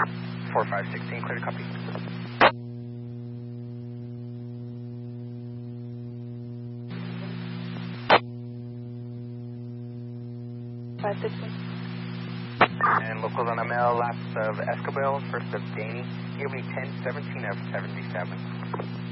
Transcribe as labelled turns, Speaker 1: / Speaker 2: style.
Speaker 1: 4516, clear to copy. And locals on ML, last of Escobar, first of Danny. Give me 1017 of 77.